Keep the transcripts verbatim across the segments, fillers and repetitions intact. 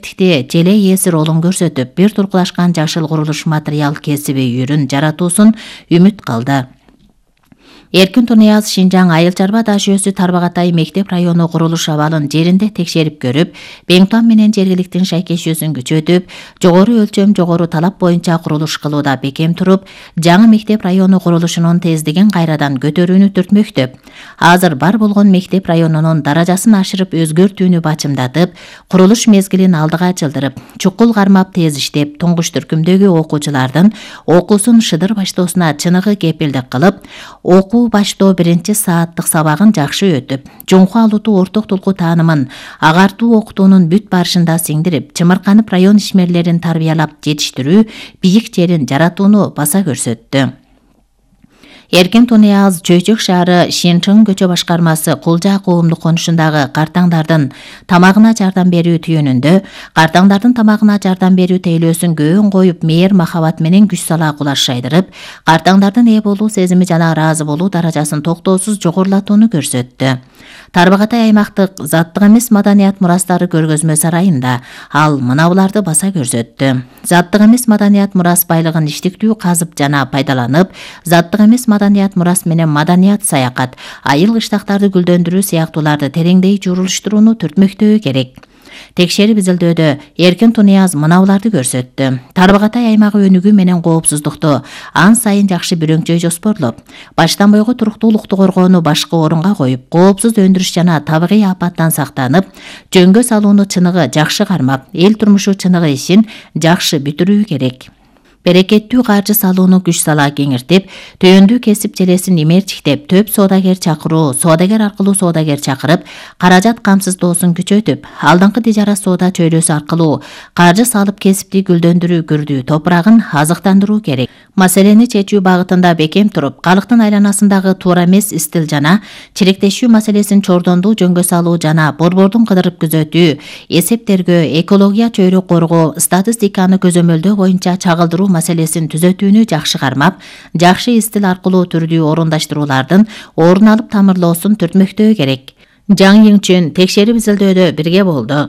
бийликтикти желе ээси ролун көрсөтүп, бир туркулашкан жашыл курулуш материал кесиби үйрүн жаратуусун үмүт кылды. Эркин Тунияз Шинжаң Айыл Чарба таш өсү Тарбағатай мектеп району курулуш абалын жеринде текшерип көрүп, Беңтон менен жергиликтин шайкешүүсүн күчөтүп, жогору өлчөм, жогору талап боюнча курулуш кылууда бекем туруп, жаңы мектеп району курулушунун тездигин кайрадан көтөрүүнү түртмөктө. Азыр бар болгон мектеп районунун даражасын ашырып өзгөртүүнү бачымдатып, курулуш мезгилин алдыга жылдырып, чукул кармап тез иштеп, туңгуч түркүмдөгү окуучулардын окуусун шыдыр баштоосуна чыныгы кепилдик кылып, окуу баштоо биринчи сааттык сабагын жакшы өтүп, жоңку алутуу орток толку таанымын агартуу окутуунун бүт барышында сиңдирип, чымырканып район ишмерлерин тарбиялап жетиштирүү, бийик жерин жаратууну баса көрсөттү. Эркин Тунияз Чөйчөк шаары Шинчың көчө башкармасы Кулжа коомдук конушундагы картаңдардын тамагына жардам берүү түйүнүндө картаңдардын тамагына жардам берүү тейлөөсүн көөн коюп, мээр махабат менен күч сала кулаш шайдырып, картаңдардын ээ болуу сезими жана ыраазы болуу даражасын токтоосуз жогорулатууну көрсөттү. Тарбағатай аймактык заттык эмес маданият мурастары көргөзмө сарайында ал мынабуларды баса көрсөттү. Заттык эмес маданият мурас байлыгын иштиктүү казып жана пайдаланып, заттык эмес маданият мурас менен маданият саякат, айыл кыштактарды гүлдөндүрүү сыяктууларды тереңдей журулуштурууну түртмөктөө керек. Текшерип изилдөөдө Эркин Тунияз мынабуларды көрсөттү. Тарбағатай аймагы өнүгүү менен коопсуздукту ан сайын жакшы бүрөңчөй жоспорлоп, баштан бойго туруктуулукту коргоону башкы орунга коюп, коопсуз өндүрүш жана табигый апаттан сактанып, жөнгө салууну чыныгы жакшы кармап, эл турмушу чыныгы ишин жакшы бүтүрүү керек. Берекеттүү каржы салууну күч сала кеңиртип, төйөндүү кесип желесин имерчиктеп, төп соодагер чакыруу, соодагер аркылуу соодагер чакырып, каражат камсыздоосун күчөтүп, алдыңкы тижара соода чөйрөсү аркылуу каржы салып кесипти гүлдөндүрүү күрдүү топурагын азыктандыруу керек. Маселени чечүү багытында бекем туруп, калктын айланасындагы туура эмес истил жана чиректешүү маселесин чордондуу жөнгө салуу жана борбордун кыдырып күзөтүү, эсептергө, экология чөйрө коргоо, статистиканы көзөмөлдөө боюнча чагылдыруу маселесин түзөтүүнү жакшы кармап, жакшы истил аркылуу түрдүү орундаштыруулардын орун алып тамырлоосун түртмөктөө керек. Жаңы үчүн текшерип изилдөөдө бирге болду.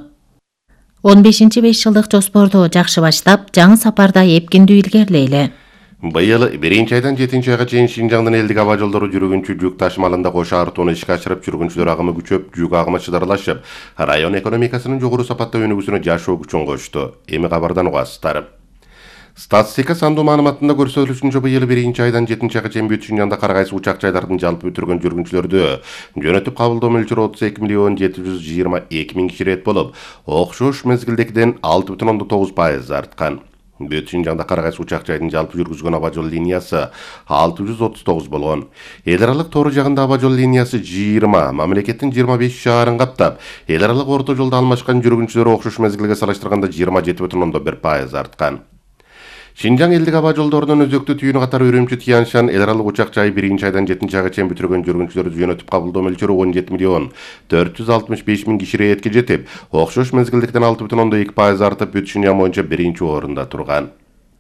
он бешинчи беш жылдык жоспорду жакшы баштап, жаңы сапарда эпкиндүү илгерилейли. Быйыл биринчи айдан жетинчи айга чейин Шинжаңдын элдик аба жолдору жүргүнчү жүк ташымалында кош артууну ишке ашырып, жүргүнчүлөр агымы күчөп, жүк агымы чыдарлашып, район экономикасынын жогору сапатта өнүгүүсүнө жашоо күчүн кошту. Эми кабардан угасыздар. Статистика сандуу маалыматында көрсөтүлүшүнчө быйыл биринчи айдан жетинчи айга чейин бүт Шинжаңда кар кайсы учак жайлардын жалпы бүтүргөн жүргүнчүлөрдү жөнөтүп кабылдоо мөлчөрү отуз эки миллион жети жүз жыйырма эки миң киши рет болуп, окшош мезгилдегиден алты бүтүн ондон тогуз пайыз арткан. Бүт Шинжаңда кар кайсы учак жайдын жалпы жүргүзгөн аба жол линиясы алты жүз отуз тогуз болгон. Эл аралык тоор жагында аба жол линиясы жыйырма, мамлекеттин жыйырма беш шаарын каптап, эл аралык орто жолдо алмашкан жүргүнчүлөр окшош мезгилге салыштырганда жыйырма жети бүтүн ондон бир пайыз арткан. Шинжаң элдик аба жолдорунун өзөктүү түйүнү катары Үрүмчү Тянь-Шань эл аралык учак жайы биринчи айдан жетинчи айга чейин бүтүргөн жүргүнчүлөрдү жөнөтүп кабылдоо мөлчөрү он жети миллион төрт жүз алтымыш беш миң киши ретке жетип, окшош мезгилдиктен алты бүтүн ондон эки пайыз артып, бүт Шинжаң боюнча биринчи орунда турган.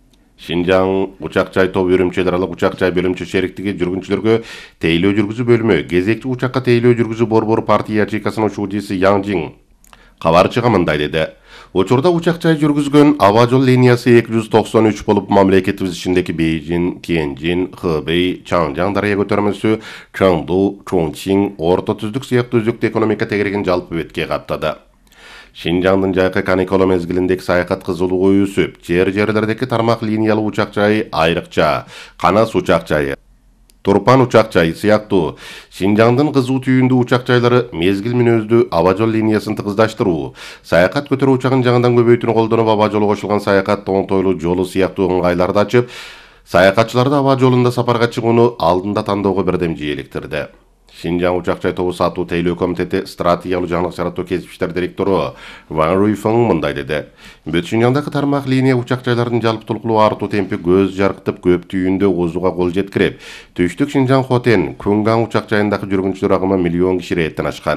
Шинжаң учак жай тобу Үрүмчү эл аралык учак жай бөлүмчө шериктиги жүргүнчүлөргө тейлөө жүргүзүү бөлүмү, кезекчи учакка тейлөө жүргүзүү борбору партия ячейкасынын учуучусу Яң Жиң кабарчыга мындай деди. Учурда учак жай жүргүзгөн аба жол линиясы эки жүз токсон үч болуп, мамлекетибиз ичиндеги Бейжин, Тяньжин, Хэбэй, Чаңжаң дарыя көтөрмөсү, Чаңду, Чоңчиң, Орто Түздүк сыяктуу өзөктүү экономика тегерегин жалпы бетке каптады. Шинжаңдын жайкы каникула мезгилиндеги саякат кызуулугу өсүп, жер жерлердеги тармак линиялуу учак жайы айрыкча Канас учак жайы, Турпан учак жайы сыяктуу Шинжаңдын кызуу түйүндүү учак жайлары мезгил мүнөздүү аба жол линиясын тыгыздаштыруу, саякат көтөрүү учагын жаңыдан көбөйтүүнү колдонуп, аба жолу кошулган саякат оңтойлуу жолу сыяктуу ыңгайларды ачып, саякатчыларды аба жолунда сапарга чыгууну алдында тандоого бирдем жийликтирди. Шинжаң учак жай тобу сатуу тейлөө комитети стратегиялуу жаңылык жаратуу кесип иштер директору Ван Руйфeng мындай деди. Бүт Шинжаңдагы тармак линия учак жайлардын жалпытуулуктуу артуу темпи көз жарктып, көп түйүндө озууга кол жеткирип, Түштүк Шинжаң Хотен, Күнган учак жайындагы жүргүнчүлөр агымы миллион киши реттен ашкан.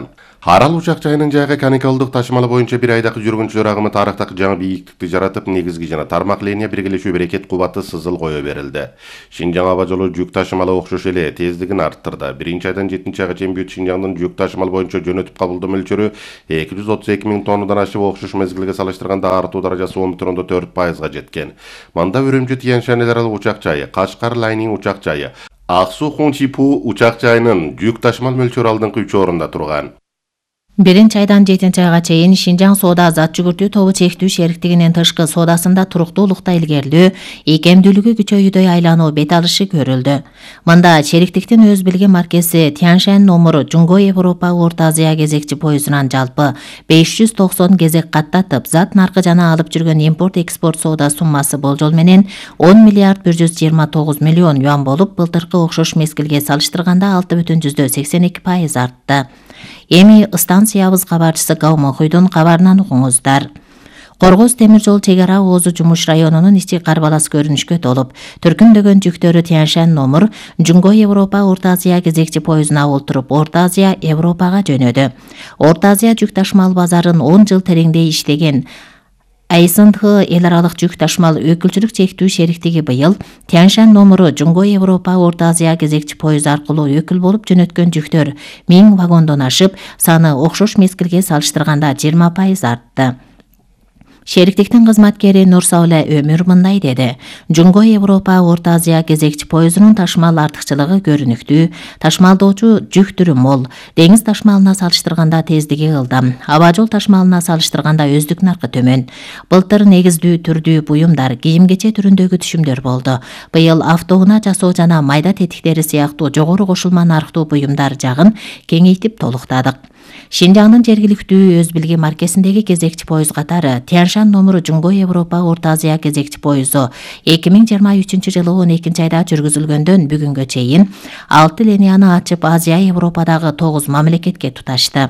Арал учак жайынын жайга каникалдык ташымалы боюнча бир айдагы жүргүнчүлөр агымы тарыхтагы жаңы бийиктикти жаратып, негизги жана тармак линия биргелешүү берекет кубаты сызыл кое берилди. Шинжаң аба жолу жүк ташымалы окшош эле тездигин арттырды. Биринчи айдан жетинчи айга чейин бүт Шинжаңдын жүк ташымалы боюнча жөнөтүп кабылдоо мөлчөрү эки жүз отуз эки миң тоннадан ашып, окшош мезгилге салыштырганда артуу даражасы он бүтүн ондон төрт пайызга жеткен. Мында Үрүмчү Тянь-Шань эл аралык учак жайы, Кашкар Лайнин учак жайы, Ак Суу Хунчипу учак жайынын жүк ташымал мөлчөрү алдыңкы үч орунда турган. Биринчи айдан жетинчи айга чейин Шинжаң соода зат жүгүртүү тобу чектүү шериктигинин тышкы соодасында туруктуулукта илгерилүү, ийкемдүүлүгү күчөйүүдөй айлануу бет алышы көрүлдү. Мында шериктиктин өз билген маркеси Тянь-Шань номуру Жуңго Европа Орто Азия кезекчи поездунан жалпы беш жүз токсон кезек каттатып, зат наркы жана алып жүргөн импорт-экспорт соода суммасы болжол менен он миллиард бир жүз жыйырма тогуз миллион юан болуп, былтыркы окшош мезгилге салыштырганда алты бүтүн жүздөн сексен эки пайыз артты. Эми станциябыз кабарчысы Гаумохуйдун кабарынан угуңуздар. Коргоз темир жол чек ара Оозу Жумуш районунун ичи карбалас көрүнүшкө толуп, түркүндөгөн жүктөрү Тянь-Шань номур Жуңго Европа Орто Азия кезекчи поездуна олтуруп, Орто Азия Европага жөнөдү. Орто Азия жүк ташымал базарын он жыл тереңдей иштеген Айсындхы эл аралык жүк ташымал өкүлчүлүк чектүү шериктиги быйыл Тянь-Шань номуру Жуңго Европа Орто Азия кезекчи поезд аркылуу өкүл болуп жөнөткөн жүктөр миң вагондон ашып, саны окшош мезгилге салыштырганда жыйырма пайыз артты. Шериктиктин кызматкери Нурсауле Өмүр мындай деди. Жуңго Европа Орто Азия кезекчи поездунун ташымал артыкчылыгы көрүнүктүү, ташымалдоочу жүк түрү мол, деңиз ташымалына салыштырганда тездиги ылдам, аба жол ташымалына салыштырганда өздүк наркы төмөн. Былтыр негиздүү түрдүү буюмдар, кийим-кече түрүндөгү түшүмдөр болду. Быйыл автоунаа жасоо жана майда тетиктери сыяктуу жогору кошулма нарктуу буюмдар жагын кеңейтип толуктадык. Шинжаңдын жергиликтүү өз билги маркесиндеги кезекчи поезд катары Тянь-Шань номуру Жуңго Европа Орто Азия кезекчи поезду эки миң жыйырма үчүнчү жылы он экинчи айда жүргүзүлгөндөн бүгүнгө чейин алты линияны ачып, Азия Европадагы тогуз мамлекетке туташты.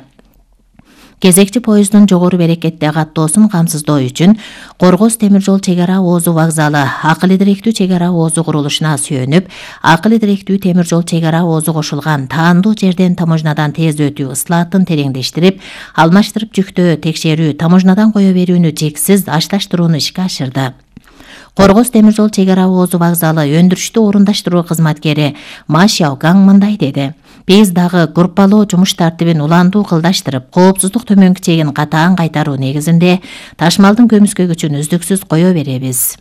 Кезекчи поездун жогору берекетте каттоосун камсыздоо үчүн Коргоз темир жол чек ара Оозу вокзалы акыл идиректүү чек ара Оозу курулушуна сүйөнүп, акыл идиректүү темир жол чек ара Оозу кошулган таандуу жерден таможнядан тез өтүү ыслаатын тереңдештирип, алмаштырып жүктөө текшерүү, таможнядан кое берүүнү чексиз ашташтырууну ишке ашырды. Коргоз темир жол чек ара Оозу вокзалы өндүрүштү орундаштыруу кызматкери Ма Шяогаң мындай деди. Биз дагы группалоо жумуш тартибин уландуу кылдаштырып, коопсуздук төмөнкү чегин катаан кайтаруу негизинде ташмалдын көмүскө күчүн үздүксүз кое беребиз.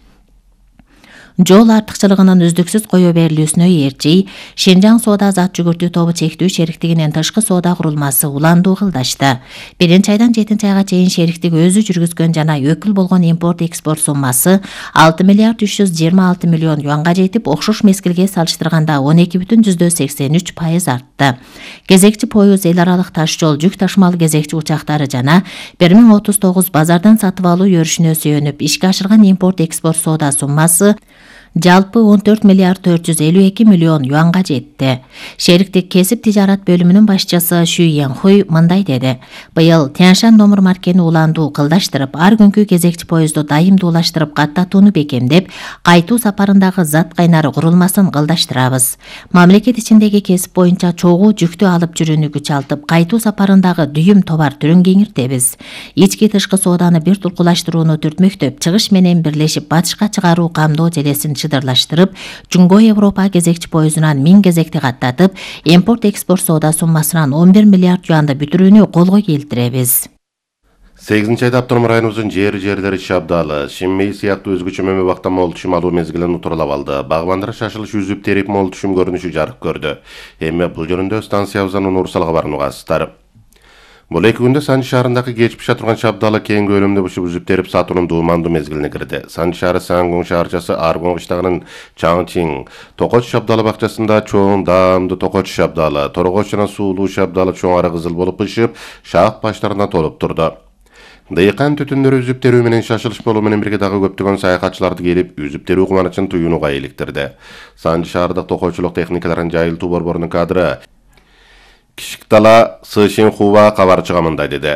Жол артыкчылыгынын үздүксүз кое берилүүсүнө ээрчий, Шинжаң соода зат жүгүртүү тобу чектүү шериктигинин тышкы соода курулмасы уландуу кылдашты. Биринчи айдан жетинчи айга чейин шериктик өзү жүргүзгөн жана өкүл болгон импорт-экспорт суммасы алты миллиард үч жүз жыйырма алты миллион юанга жетип, окшош мезгилге салыштырганда он эки бүтүн жүздөн сексен үч пайыз артты. Кезекчи поезд эл аралык таш жол жүк ташымал кезекчи учактары жана бир миң отуз тогуз базардан сатып алуу өрүшүнө сүйөнүп ишке ашырган импорт-экспорт соода суммасы жалпы он төрт миллиард төрт жүз элүү эки миллион юанга жетти. Шериктик кесип тижарат бөлүмүнүн башчысы Шүй Янхуй мындай деди. Быйыл Тянь-Шань номур маркени уландуу кылдаштырып, ар күнкү кезекчи поездду дайымдуулаштырып каттатууну бекемдеп, кайтуу сапарындагы зат кайнары курулмасын кылдаштырабыз. Мамлекет ичиндеги кесип боюнча чогуу жүктү алып жүрүүнү күчалтып, кайтуу сапарындагы дүйүм товар түрүн кеңиртебиз. Ички тышкы сооданы бир туркулаштырууну түртмөктөп, чыгыш менен бирлешип батышка чыгаруу камдоо желесин чыдырлаштырып, Жуңго Европа кезекчи поездунан миң кезекти каттатып, импорт-экспорт соода суммасынан он бир миллиард юанды бүтүрүүнү колго келтиребиз. сегизинчи айда автоном районубуздун жери-жерлери Шабдалы, Шиммей сыяктуу өзгөчө мөмө бакта мол түшүм алуу мезгилин утурлап алды. Багбандар шашылыш үзүп терип мол түшүм көрүнүшү жарык көрдү. Эми бул жөнүндө станциябыздын Нурсал кабарын угасыздар. Бул эки күндө Санчы шаарындагы кечип пиша турган Шабдалы кең көлөмдө бушуп үзүп терип сатуунун дуумандуу мезгилине кирди. Санчы шаары Сангоң шаарчасы Аргоң кыштагынын Чаңчиң, Токоч Шабдалы бакчасында чоң даамдуу Токоч Шабдалы, Торгоч жана Суулуу Шабдалы чоң ара кызыл болуп пышып, шаак баштарына толуп турду. Дыйкан түтүндөрү үзүп терүү менен шашылыш болуу менен бирге дагы көптөгөн саякатчыларды келип, үзүп терүү кубанычын туюунуга иликтирди. Санчы шаардык токойчулук техникаларын жайылтуу борборунун кадры Кишиктала Сышин Хува кабарчыга мындай деди.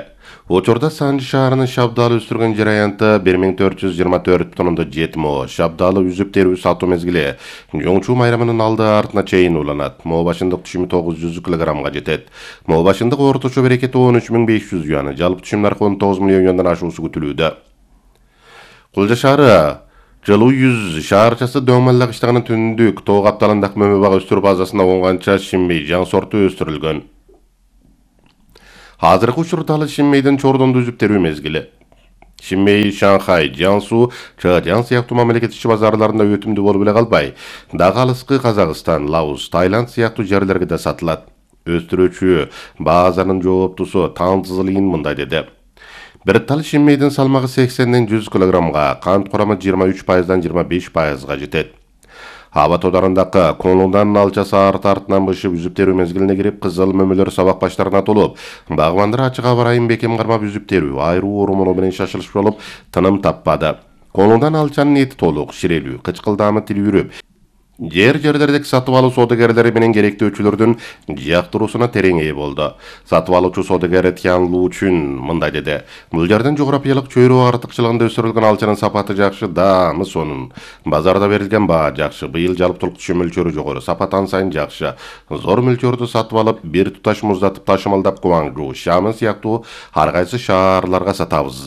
Учурда Санжы шаарынын шабдалы өстүргөн жараянты bir ming dört yüz yirmi dört тоннада жетмо. Шабдалы үзүп терүү сатуу мезгили жоңчу майрамынын алды артына чейин уланат. Мо башындык түшүмү тогуз жүз килограммга жетет. Мо башындык орточо берекети он үч миң besh yüz юан, жалпы түшүм наркы он тогуз миллион юандан ашуусу күтүлүүдө. Кулжа шаары Жылуу yüz шаарчасы дөңмөллөк иштагынын түндүк тоо капталындагы мөмө бак өстүрүү базасына оңганча Шинмей жаң сорту өстүрүлгөн. Азыркы учурда ал Шинмейдин чордонду үзүп терүү мезгили. Шинмей, Шанхай, Жансу, Чжэцзян сыяктуу мамлекет ичи базарларында өтүмдүү болуп эле калбай, дагы алыскы Казакстан, Лаос, Таиланд сыяктуу жерлерге да сатылат. Өстүрүүчү базанын жооптусу Таңзылын мындай деди. Bir tal Шинмейдин салмагы сексенден жүз килограммга, кант курамы жыйырма үч пайыздан жыйырма беш пайызга жетет. Аба тодарындагы Конлундан алчасы арт артынан бышып үзүп терүү мезгилине кирип, кызыл мөмөлөр сабак баштарына толуп, багбандар ачык аба ырайын бекем кармап үзүп терүү, айруу оорумоо менен шашылыш болуп, тыным таппады. Конлундан алчанын эти толук, ширелүү, кычкылдаамы тили үрүп, жер жерлердеги сатып алуу соодагерлери менен керектөөчүлөрдүн жактыруусуна терең ээ болду. Сатып алуучу соодагер Тян Лу үчүн мындай деди. Бул жерден жографиялык чөйрөө артыкчылыгында өсүрүлгөн алчанын сапаты жакшы, даамы сонун. Базарда берилген баа жакшы, быйыл жалптылык түшүм мөлчөрү жогору, сапат ан сайын жакшы. Зор мөлчөрдү сатып алып, бир туташ муздатып ташымалдап Гуаңжу, Шамын сыяктуу ар кайсы шаарларга сатабыз.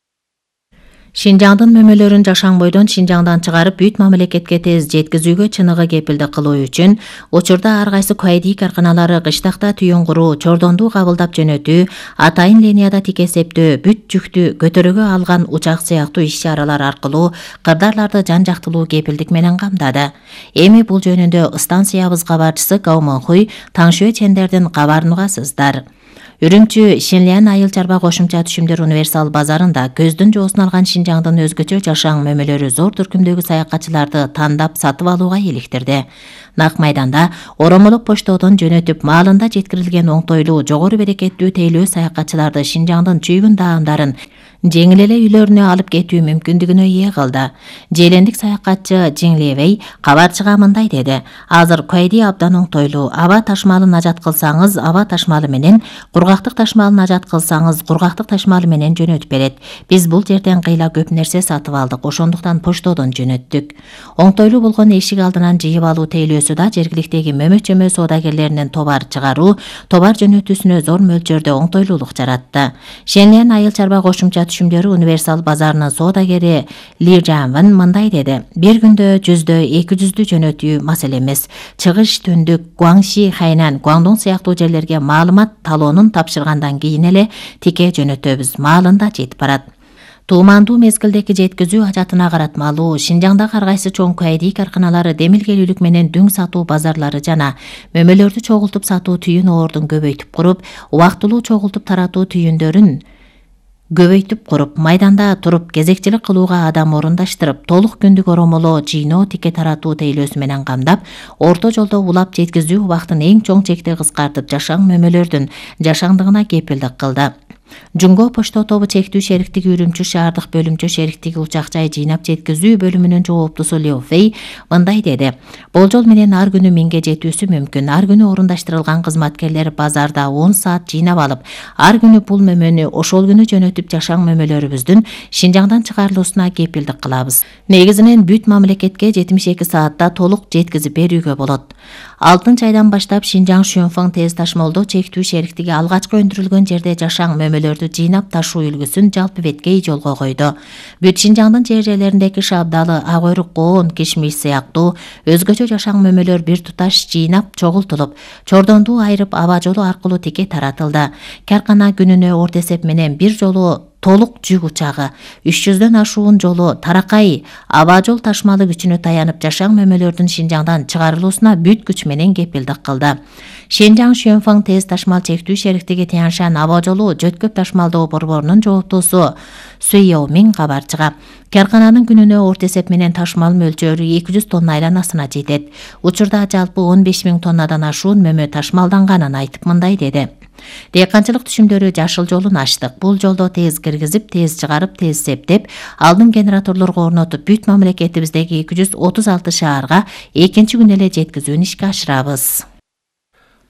Шинжаңдын мөмөлөрүн Жашаң бойдон Шинжаңдан чыгарып бүт мамлекетке тез жеткизүүгө чыныгы кепилдик кылуу үчүн учурда ар кайсы куайдий карканалары кыштакта түйүн куруу, чордонду кабылдап жөнөтүү, атайын линияда тик эсептөө, бүт жүктү көтөрүүгө алган учак сыяктуу иш-чаралар аркылуу кырдаарларды жан жактылуу кепилдик менен камдады. Эми бул жөнүндө станциябыз кабарчысы Гаумонхуй Таңшуэ Чендердин кабарын угасыздар. Үрүмчү Шинлян айыл чарба кошумча түшүмдөр универсал базарында көздүн жоосун алган Шинжаңдын өзгөчө Жашаң мөмөлөрү зор түркүмдөгү саякатчыларды тандап сатып алууга иликтирди. Нак майданда оромолук поштодон жөнөтүп маалында жеткирилген оңтойлуу, жогору берекеттүү тейлөө саякатчыларды Шинжаңдын чүйгүн даамдарын жеңил эле үйлөрүнө алып кетүү мүмкүндүгүнө ээ кылды. Желендик саякатчы Жиңлебей кабарчыга мындай деди. Азыр куайди абдан оңтойлуу. Аба ташмалын ажат кылсаңыз, аба ташмалы менен, кургактык ташмалын ажат кылсаңыз, кургактык ташмалы менен жөнөтүп берет. Биз бул жерден кыйла көп нерсе сатып алдык, ошондуктан поштодон жөнөттүк. Оңтойлуу болгон эшик алдынан жыйып алуу тейлөөсү да жергиликтеги мөмө-чөмө соодагерлеринин товар чыгаруу, товар жөнөтүүсүнө зор мөлчөрдө оңтойлуулук жаратты. Шенлен айыл чарба кошумча түшүмдөрү универсал базарынын соодагери Ли Жанван мындай деди. Бир күндө жүздө, эки жүздү жөнөтүү маселе эмес. Чыгыш түндүк Гуаңши, Хайнан, Гуаңдун сыяктуу жерлерге маалымат талоонун тапшыргандан кийин эле тике жөнөтөбүз. Маалында жетип барат. Туумандуу мезгилдеки жеткизүү ажатына каратмалуу Шинжаңдагы ар кайсы чоң куайдий карканалары демилгелүүлүк менен дүң сатуу базарлары жана мөмөлөрдү чогултуп сатуу түйүн оордун көбөйтүп куруп, убактылуу чогултуп таратуу түйүндөрүн көбөйтүп куруп, майданда туруп кезекчилик кылууга адам орундаштырып, толук күндүк оромолоо, жыйноо, тике таратуу тейлөөсү менен камдап, орто жолдо улап жеткизүү убактын эң чоң чекти кыскартып, Жашаң мөмөлөрдүн жашаңдыгына кепилдик кылды. Жунго почто тобу чектүү шериктиги Үрүмчү шаардык бөлүмчө шериктиги учак жай жыйнап жеткизүү бөлүмүнүн жооптусу Лео Фей мындай деди. Болжол менен ар күнү миңге жетүүсү мүмкүн. Ар күнү орундаштырылган кызматкерлер базарда он саат жыйнап алып, ар күнү бул мөмөнү ошол күнү жөнөтүп Жашаң мөмөлөрүбүздүн Шинжаңдан чыгарылуусуна кепилдик кылабыз. Негизинен бүт мамлекетке жетимиш эки саатта толук жеткизип берүүгө болот. Алтынчы айдан баштап Шинжаң Шөнфоң тез ташмалдоо чектүү шериктиги алгачкы өндүрүлгөн жерде Жашаң мөмөлөрдү жыйнап ташуу үлгүсүн жалпы беткей жолго койду. Бүт Шинжаңдын жер жерлериндеги шабдалы, ак өйрүк коон, кишмиш сыяктуу өзгөчө Жашаң мөмөлөр бир туташ жыйнап чогултулуп, чордонду айрып аба жолу аркылуу тике таратылды. Каркана күнүнө орто эсеп менен бир жолу толук жүк учагы, үч жүздөн ашуун жолу таракай аба жол ташмалы күчүнө таянып Жашаң мөмөлөрдүн Шинжаңдан чыгарылуусуна бүт күч менен кепилдик кылды. Шинжаң Шөнфоң тез ташмал чектүү шериктиги Тяншан аба жолу жөткөп ташмалдоо борборунун жооптусу Суйяомин кабарчыга. Каркананын күнүнө орто эсеп менен ташмал мөлчөрү эки жүз тонна айланасына жетет. Учурда жалпы он беш миң тоннадан ашуун мөмө ташмалданганын айтып мындай деди. Дыйканчылык түшүмдөрү жашыл жолун ачтык. Бул жолдо тез киргизип, тез чыгарып, тез септеп, алдын генераторлорго орнотуп, бүт мамлекетибиздеги эки жүз отуз алты шаарга экинчи күнү эле жеткизүүнү ишке ашырабыз.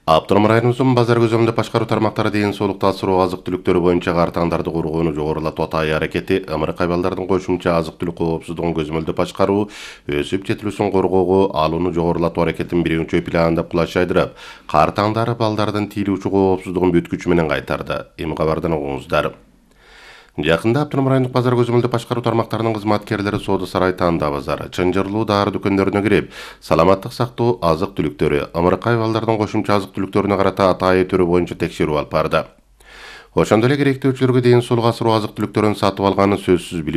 Автоном районумуздун базар көзөмүндө башкаруу тармактары ден соолукту асыруу азык түлүктөрү боюнча картаңдарды кургоону жогорулатып атайын аракети ымырык айбалдардын кошумча азык түлүк коопсуздугун көзөмөлдөп башкаруу, өсүп жетилүүсүн коргоого алууну жогорулатуу аракетин биринчи пландап кулаш айдырып, картаңдары балдардын тийилүүчү коопсуздугун бүткүчү менен кайтарды. Эми кабардан угуңуздар. Жакында Автоном райондук базар көзөмөлдөп башкаруу тармактарынын кызматкерлери Соода сарай Танда базары, Чынжырлуу дары дүкөндөрүнө кирип, саламаттык сактоо азык түлүктөрү, ымырык айбалдардын кошумча азык түлүктөрүнө карата атайын төрө боюнча текшерүү алып барды. Ошондой эле керектөөчүлөргө ден соолук асыруу азык түлүктөрүн сатып алганы сөзсүз